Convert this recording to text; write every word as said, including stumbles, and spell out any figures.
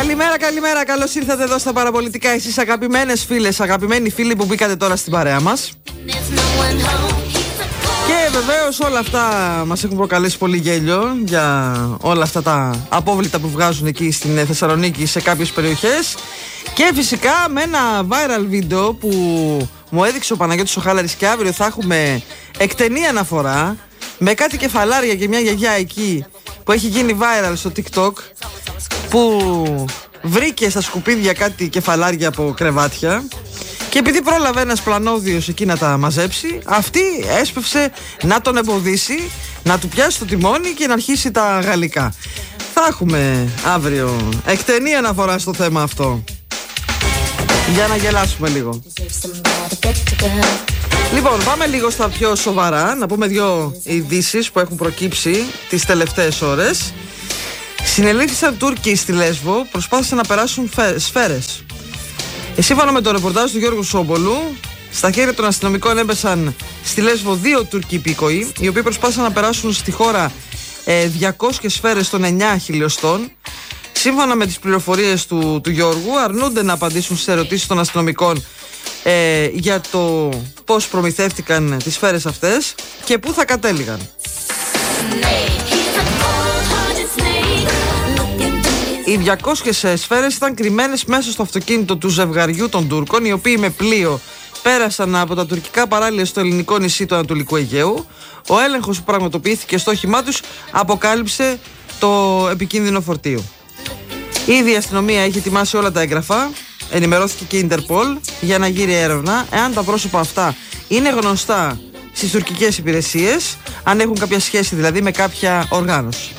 Καλημέρα, καλημέρα. Καλώς ήρθατε εδώ στα παραπολιτικά. Εσείς αγαπημένες φίλες, αγαπημένοι φίλοι που μπήκατε τώρα στην παρέα μας. Και βεβαίως όλα αυτά μας έχουν προκαλέσει πολύ γέλιο για όλα αυτά τα απόβλητα που βγάζουν εκεί στην Θεσσαλονίκη σε κάποιες περιοχές. Και φυσικά με ένα viral βίντεο που μου έδειξε ο Παναγιώτης ο Χάλαρης, και αύριο θα έχουμε εκτενή αναφορά με κάτι κεφαλάρια και μια γιαγιά εκεί που έχει γίνει viral στο TikTok, που βρήκε στα σκουπίδια κάτι κεφαλάρια από κρεβάτια. Και επειδή πρόλαβε ένας πλανόδιος εκεί να τα μαζέψει, αυτή έσπευσε να τον εμποδίσει, να του πιάσει το τιμόνι και να αρχίσει τα γαλλικά. Θα έχουμε αύριο εκτενή αναφορά στο θέμα αυτό, για να γελάσουμε λίγο. Λοιπόν, πάμε λίγο στα πιο σοβαρά, να πούμε δύο ειδήσεις που έχουν προκύψει τις τελευταίες ώρες. Συνελήφθησαν Τούρκοι στη Λέσβο, προσπάθησαν να περάσουν σφαίρες. Σύμφωνα με το ρεπορτάζ του Γιώργου Σόμπολου, στα χέρια των αστυνομικών έπεσαν στη Λέσβο δύο Τούρκοι υπήκοοι, οι οποίοι προσπάθησαν να περάσουν στη χώρα ε, διακόσιες σφαίρες των εννιά χιλιοστών. Σύμφωνα με τις πληροφορίες του, του Γιώργου, αρνούνται να απαντήσουν στις ερωτήσεις των αστυνομικών ε, για το πώς προμηθεύτηκαν τις σφαίρες αυτές και πού θα κατέληγαν. Οι διακόσιες σφαίρες ήταν κρυμμένες μέσα στο αυτοκίνητο του ζευγαριού των Τούρκων, οι οποίοι με πλοίο πέρασαν από τα τουρκικά παράλια στο ελληνικό νησί του Ανατολικού Αιγαίου. Ο έλεγχος που πραγματοποιήθηκε στο όχημά τους αποκάλυψε το επικίνδυνο φορτίο. Ήδη η αστυνομία έχει ετοιμάσει όλα τα έγγραφα, ενημερώθηκε και η Ιντερπολ για να γύρει έρευνα εάν τα πρόσωπα αυτά είναι γνωστά στις τουρκικές υπηρεσίες, αν έχουν κάποια σχέση δηλαδή με κάποια οργάνωση.